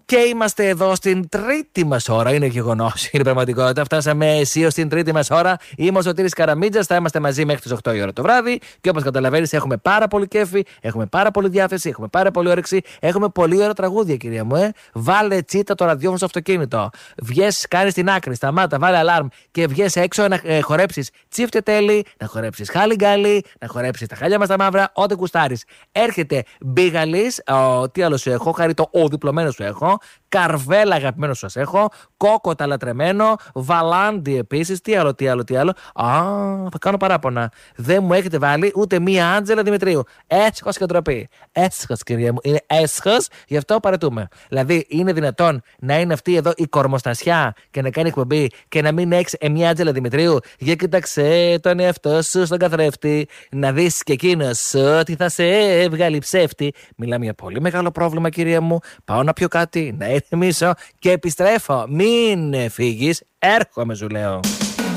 Και είμαστε εδώ στην τρίτη μας ώρα. Είναι γεγονός, είναι πραγματικότητα. Φτάσαμε αισίως στην τρίτη μας ώρα. Είμαι ο Σωτήρης Καραμίτζας. Θα είμαστε μαζί μέχρι τις 8 η ώρα το βράδυ. Και όπως καταλαβαίνεις, έχουμε πάρα πολύ κέφι, έχουμε πάρα πολύ διάθεση, έχουμε πάρα πολύ όρεξη. Έχουμε πολύ ωραία τραγούδια, κυρία μου. Βάλε τσίτα το ραδιόφωνο στο αυτοκίνητο. Βγες, κάνεις την άκρη, σταμάτα, βάλε αλάρμ και βγες έξω να χορέψεις τσίφτε τέλει, να χορέψεις χάλι-γκάλι, να χορέψεις τα χάλια μας τα μαύρα, ό,τι κουστάρεις. Έρχεται Μπίγαλης, τι άλλο σου έχω, χαρίτο, ο διπλωμένο σου έχω. Καρβέλα αγαπημένο σας έχω. Κόκοτα λατρεμένο. Βαλάντι επίσης. Τι άλλο. Θα κάνω παράπονα. Δεν μου έχετε βάλει ούτε μία Άντζελα Δημητρίου. Έσχος και ντροπή. Έσχος, κυρία μου. Είναι έσχος, γι' αυτό παρετούμε. Δηλαδή, είναι δυνατόν να είναι αυτή εδώ η κορμοστασιά και να κάνει εκπομπή και να μην έχει μία Άντζελα Δημητρίου? Για κοίταξε τον εαυτό σου στον καθρέφτη. Να δεις και εκείνος ότι θα σε έβγαλει ψεύτη. Μιλάμε για πολύ μεγάλο πρόβλημα, κυρία μου. Πάω να πιω κάτι, να ηρεμήσω και επιστρέφω. Μην φύγεις, έρχομαι, σου λέω.